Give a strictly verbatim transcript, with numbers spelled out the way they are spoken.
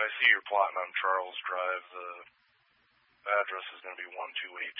I see you're plotting on Charles Drive. The address is going to be one two eight